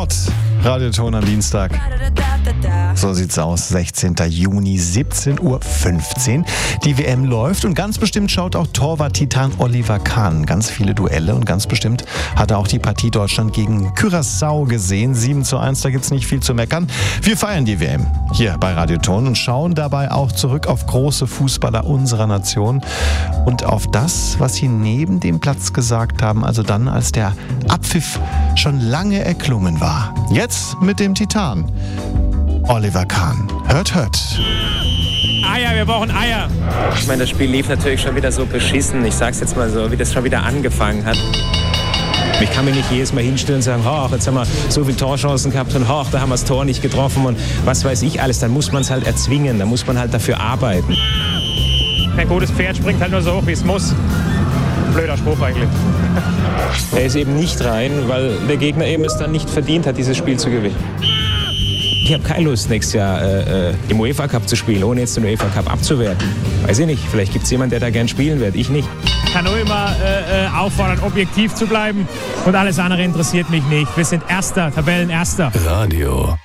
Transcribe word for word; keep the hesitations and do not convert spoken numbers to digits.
Sport. Radioton am Dienstag. So sieht's aus. sechzehnten Juni, siebzehn Uhr fünfzehn. Die W M läuft und ganz bestimmt schaut auch Torwart-Titan Oliver Kahn ganz viele Duelle und ganz bestimmt hat er auch die Partie Deutschland gegen Curaçao gesehen. sieben zu eins, da gibt's nicht viel zu meckern. Wir feiern die W M hier bei Radioton und schauen dabei auch zurück auf große Fußballer unserer Nation und auf das, was sie neben dem Platz gesagt haben, also dann, als der Abpfiff schon lange erklungen war. Jetzt mit dem Titan Oliver Kahn. Hört, hört. Eier, wir brauchen Eier. Ich meine, das Spiel lief natürlich schon wieder so beschissen. Ich sag's jetzt mal so, wie das schon wieder angefangen hat. Ich kann mich nicht jedes Mal hinstellen und sagen, ach, jetzt haben wir so viele Torchancen gehabt und ach, da haben wir das Tor nicht getroffen und was weiß ich alles. Dann muss man es halt erzwingen, da muss man halt dafür arbeiten. Ein gutes Pferd springt halt nur so hoch, wie es muss. Blöder Spruch eigentlich. Er ist eben nicht rein, weil der Gegner eben es dann nicht verdient hat, dieses Spiel zu gewinnen. Ich habe keine Lust, nächstes Jahr äh, im UEFA Cup zu spielen, ohne jetzt den UEFA Cup abzuwerten. Weiß ich nicht, vielleicht gibt es jemanden, der da gern spielen wird, ich nicht. Ich kann nur immer äh, auffordern, objektiv zu bleiben und alles andere interessiert mich nicht. Wir sind Erster, Tabellenerster. Radio